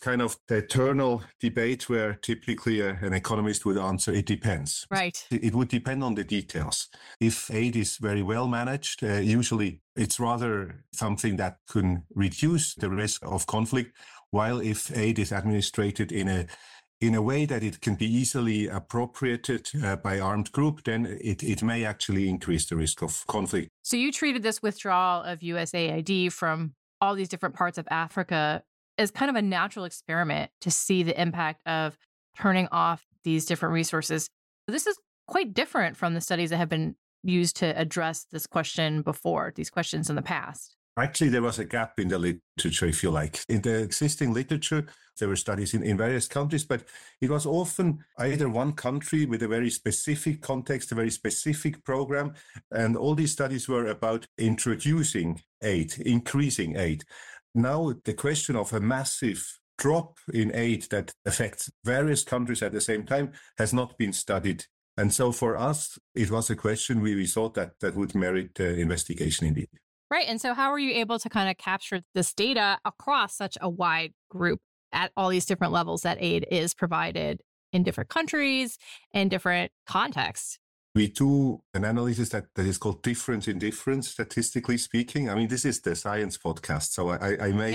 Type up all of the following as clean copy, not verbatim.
kind of the eternal debate where typically an economist would answer, it depends. Right. It would depend on the details. If aid is very well managed, usually it's rather something that can reduce the risk of conflict, while if aid is administered in a way that it can be easily appropriated by armed group, then it may actually increase the risk of conflict. So you treated this withdrawal of USAID from all these different parts of Africa as kind of a natural experiment to see the impact of turning off these different resources. This is quite different from the studies that have been used to address this question before, these questions in the past. Actually, there was a gap in the literature, if you like. In the existing literature, there were studies in various countries, but it was often either one country with a very specific context, a very specific program, and all these studies were about introducing aid, increasing aid. Now, the question of a massive drop in aid that affects various countries at the same time has not been studied. And so for us, it was a question we thought that would merit investigation indeed. Right. And so how were you able to kind of capture this data across such a wide group at all these different levels that aid is provided in different countries and different contexts? We do an analysis that is called difference in difference, statistically speaking. I mean, this is the science podcast, so I may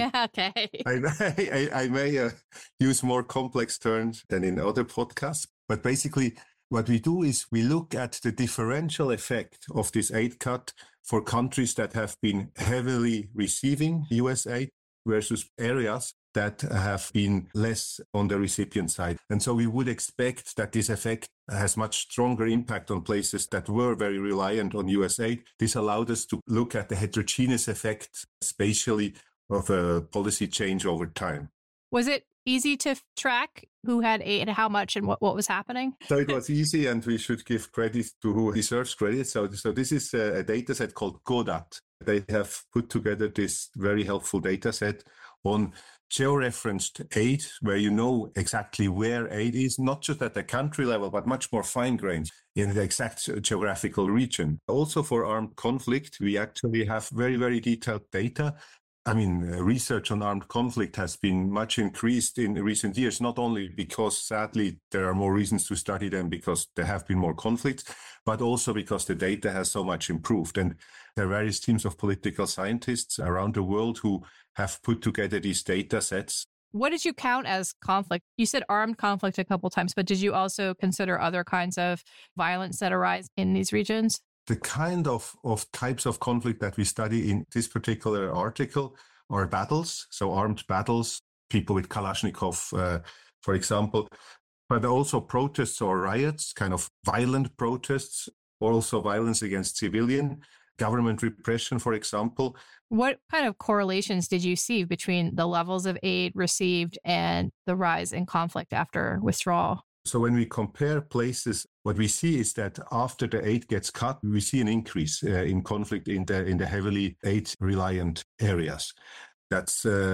I may use more complex terms than in other podcasts. But basically, what we do is we look at the differential effect of this aid cut for countries that have been heavily receiving US aid versus areas that have been less on the recipient side. And so we would expect that this effect has much stronger impact on places that were very reliant on US aid. This allowed us to look at the heterogeneous effect spatially of a policy change over time. Was it easy to track who had aid, how much, and what was happening? So it was easy, and we should give credit to who deserves credit. So this is a data set called GODAT. They have put together this very helpful data set on georeferenced aid, where you know exactly where aid is, not just at the country level, but much more fine-grained in the exact geographical region. Also for armed conflict, we actually have very, very detailed data. I mean, research on armed conflict has been much increased in recent years, not only because, sadly, there are more reasons to study them because there have been more conflicts, but also because the data has so much improved. And there are various teams of political scientists around the world who have put together these data sets. What did you count as conflict? You said armed conflict a couple of times, but did you also consider other kinds of violence that arise in these regions? The kind of types of conflict that we study in this particular article are battles, so armed battles, people with Kalashnikov, for example, but also protests or riots, kind of violent protests, or also violence against civilian, government repression, for example. What kind of correlations did you see between the levels of aid received and the rise in conflict after withdrawal? So when we compare places, what we see is that after the aid gets cut, we see an increase in conflict in the heavily aid-reliant areas. That's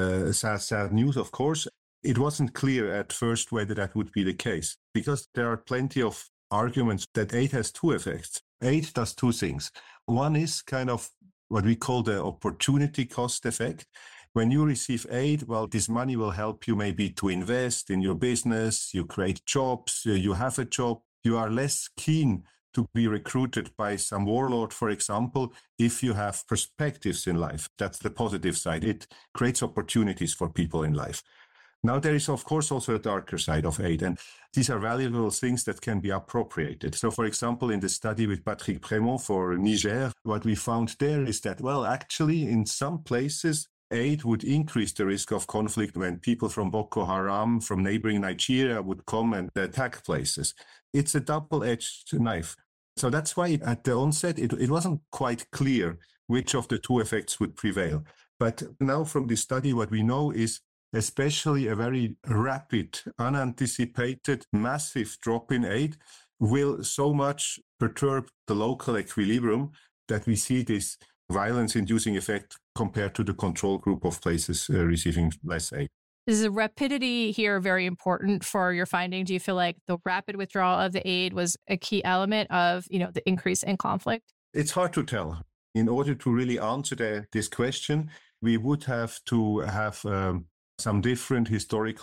sad news, of course. It wasn't clear at first whether that would be the case, because there are plenty of arguments that aid has two effects. Aid does two things. One is kind of what we call the opportunity cost effect. When you receive aid, well, this money will help you maybe to invest in your business, you create jobs, you have a job, you are less keen to be recruited by some warlord, for example, if you have perspectives in life. That's the positive side. It creates opportunities for people in life. Now, there is, of course, also a darker side of aid, and these are valuable things that can be appropriated. So, for example, in the study with Patrick Prémont for Niger, what we found there is that, well, actually, in some places, aid would increase the risk of conflict when people from Boko Haram, from neighboring Nigeria, would come and attack places. It's a double-edged knife. So that's why at the onset, it wasn't quite clear which of the two effects would prevail. But now from this study, what we know is especially a very rapid, unanticipated, massive drop in aid will so much perturb the local equilibrium that we see this violence-inducing effect compared to the control group of places receiving less aid. Is the rapidity here very important for your finding? Do you feel like the rapid withdrawal of the aid was a key element of, the increase in conflict? It's hard to tell. In order to really answer this question, we would have to have some different historical